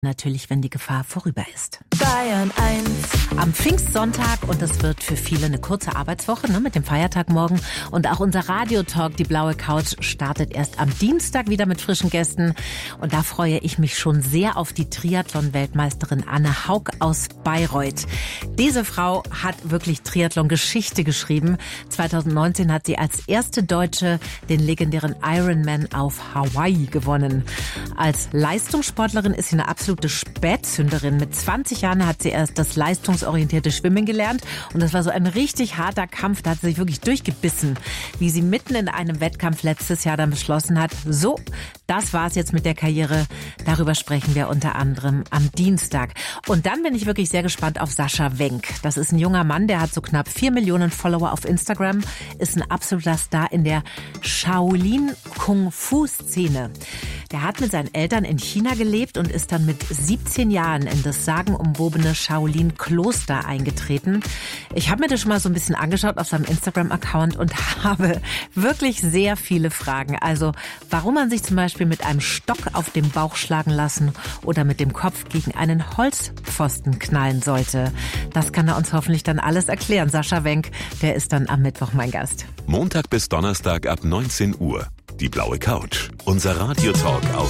Natürlich, wenn die Gefahr vorüber ist. Bayern 1. Am Pfingstsonntag, und das wird für viele eine kurze Arbeitswoche, mit dem Feiertag morgen. Und auch unser Radiotalk, die blaue Couch, startet erst am Dienstag wieder mit frischen Gästen. Und da freue ich mich schon sehr auf die Triathlon-Weltmeisterin Anne Haug aus Bayreuth. Diese Frau hat wirklich Triathlon-Geschichte geschrieben. 2019 hat sie als erste Deutsche den legendären Ironman auf Hawaii gewonnen. Als Leistungssportlerin ist sie eine absolute Spätzünderin. Mit 20 Jahren hat sie erst das leistungsorientierte Schwimmen gelernt. Und das war so ein richtig harter Kampf. Da hat sie sich wirklich durchgebissen. Wie sie mitten in einem Wettkampf letztes Jahr dann beschlossen hat, so, das war's jetzt mit der Karriere. Darüber sprechen wir unter anderem am Dienstag. Und dann bin ich wirklich sehr gespannt auf Sascha Wenk. Das ist ein junger Mann, der hat so knapp 4 Millionen Follower auf Instagram, ist ein absoluter Star in der Shaolin-Kung-Fu-Szene. Der hat mit seinen Eltern in China gelebt und ist dann mit 17 Jahren in das sagenumwobene Shaolin-Kloster eingetreten. Ich habe mir das schon mal so ein bisschen angeschaut auf seinem Instagram-Account und habe wirklich sehr viele Fragen. Also, warum man sich zum Beispiel mit einem Stock auf den Bauch schlagen lassen oder mit dem Kopf gegen einen Holzpfosten knallen sollte. Das kann er uns hoffentlich dann alles erklären. Sascha Wenk, der ist dann am Mittwoch mein Gast. Montag bis Donnerstag ab 19 Uhr. Die blaue Couch. Unser Radiotalk auf